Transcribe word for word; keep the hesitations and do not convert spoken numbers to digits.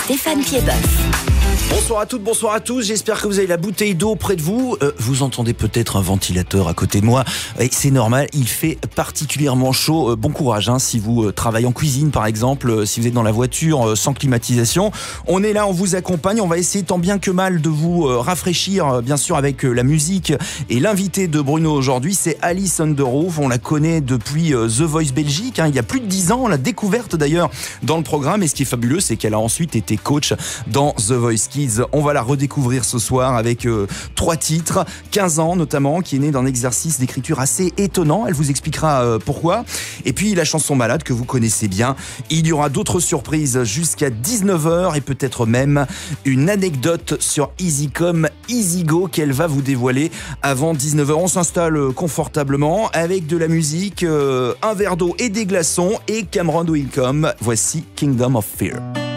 Stéphane Piedboeuf. Bonsoir à toutes, bonsoir à tous, j'espère que vous avez la bouteille d'eau près de vous. Euh, vous entendez peut-être un ventilateur à côté de moi, et c'est normal, il fait particulièrement chaud. Euh, bon courage hein, si vous euh, travaillez en cuisine par exemple, euh, si vous êtes dans la voiture euh, sans climatisation. On est là, on vous accompagne, on va essayer tant bien que mal de vous euh, rafraîchir, euh, bien sûr avec euh, la musique. Et l'invité de Bruno aujourd'hui, c'est Alice Underroof. On la connaît depuis euh, The Voice Belgique, hein, il y a plus de dix ans, on l'a découverte d'ailleurs dans le programme. Et ce qui est fabuleux, c'est qu'elle a ensuite été coach dans The Voice Kids. On va la redécouvrir ce soir avec euh, trois titres, quinze ans notamment, qui est née d'un exercice d'écriture assez étonnant. Elle vous expliquera euh, pourquoi. Et puis la chanson Malade que vous connaissez bien. Il y aura d'autres surprises jusqu'à dix-neuf heures et peut-être même une anecdote sur Easycom, Easygo qu'elle va vous dévoiler avant dix-neuf heures. On s'installe confortablement avec de la musique, euh, un verre d'eau et des glaçons et Cameron Welcome. Voici Kingdom of Fear.